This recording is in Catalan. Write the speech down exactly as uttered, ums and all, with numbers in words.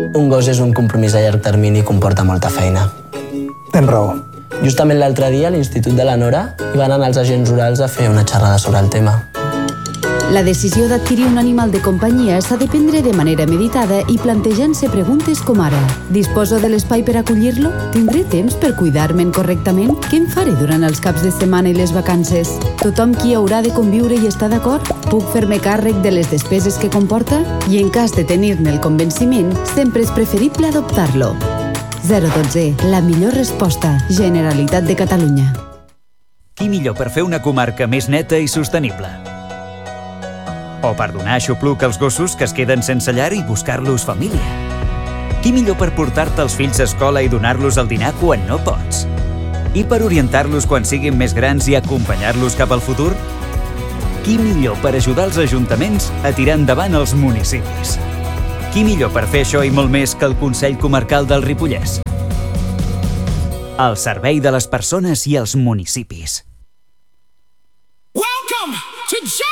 Un gos és un compromís a llarg termini i comporta molta feina. Tens raó. Justament l'altre dia a l'Institut de la Nora hi van anar els agents rurals a fer una xerrada sobre el tema. La decisió d'adquirir un animal de companyia s'ha de prendre de manera meditada i plantejant-se preguntes com ara: disposo de l'espai per acollir-lo? Tindré temps per cuidar-me'n correctament? Què em faré durant els caps de setmana i les vacances? Tothom qui haurà de conviure i està d'acord? Puc fer-me càrrec de les despeses que comporta? I en cas de tenir-ne el convenciment, sempre és preferible adoptar-lo. zero dotze, la millor resposta. Generalitat de Catalunya. Qui millor per fer una comarca més neta i sostenible? O per donar aixopluc als gossos que es queden sense llar i buscar-los família? Qui millor per portar-te els fills a escola i donar-los el dinar quan no pots? I per orientar-los quan siguin més grans i acompanyar-los cap al futur? Qui millor per ajudar els ajuntaments a tirar endavant els municipis? Qui millor per fer això i molt més que el Consell Comarcal del Ripollès? Al servei de les persones i els municipis.